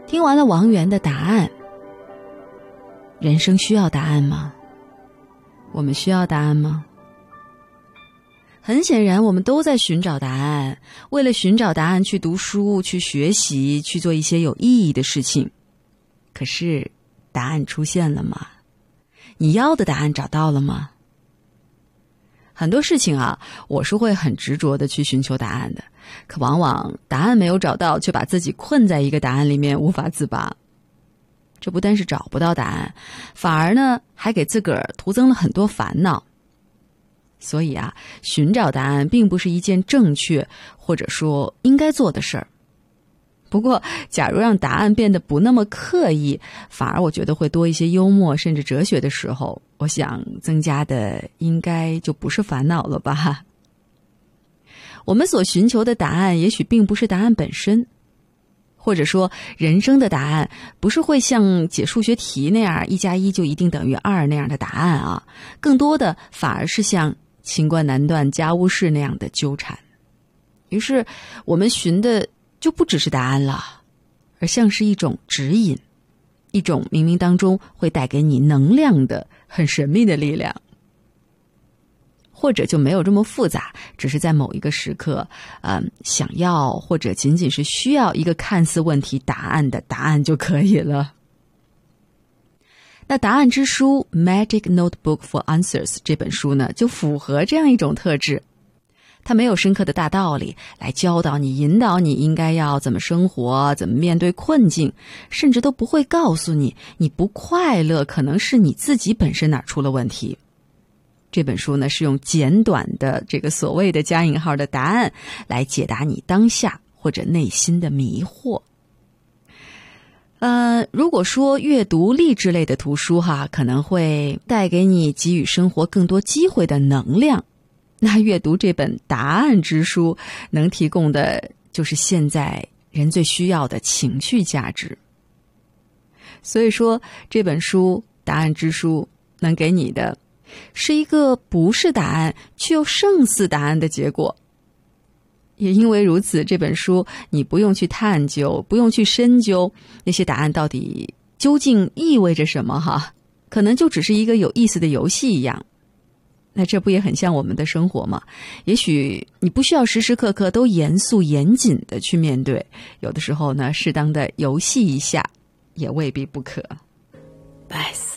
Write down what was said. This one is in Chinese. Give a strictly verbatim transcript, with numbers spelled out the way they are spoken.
听完了王源的答案，人生需要答案吗？我们需要答案吗？很显然我们都在寻找答案，为了寻找答案去读书，去学习，去做一些有意义的事情。可是答案出现了吗？你要的答案找到了吗？很多事情啊，我是会很执着的去寻求答案的，可往往答案没有找到，却把自己困在一个答案里面无法自拔。这不单是找不到答案，反而呢还给自个儿徒增了很多烦恼。所以啊，寻找答案并不是一件正确或者说应该做的事儿。不过假如让答案变得不那么刻意，反而我觉得会多一些幽默甚至哲学的时候，我想增加的应该就不是烦恼了吧。我们所寻求的答案也许并不是答案本身，或者说人生的答案不是会像解数学题那样一加一就一定等于二那样的答案啊，更多的反而是像清官难断家务事那样的纠缠。于是我们寻的就不只是答案了，而像是一种指引，一种冥冥当中会带给你能量的很神秘的力量。或者就没有这么复杂，只是在某一个时刻嗯，想要或者仅仅是需要一个看似问题答案的答案就可以了。那答案之书 Magic Notebook for Answers 这本书呢，就符合这样一种特质。它没有深刻的大道理来教导你引导你应该要怎么生活，怎么面对困境，甚至都不会告诉你你不快乐可能是你自己本身哪儿出了问题。这本书呢是用简短的这个所谓的加引号的答案来解答你当下或者内心的迷惑。呃，如果说阅读励志类的图书哈，可能会带给你给予生活更多机会的能量，那阅读这本答案之书能提供的就是现在人最需要的情绪价值。所以说这本书答案之书能给你的是一个不是答案却又胜似答案的结果。也因为如此，这本书你不用去探究，不用去深究那些答案到底究竟意味着什么哈，可能就只是一个有意思的游戏一样。那这不也很像我们的生活吗？也许你不需要时时刻刻都严肃严谨的去面对，有的时候呢，适当的游戏一下也未必不可。拜斯。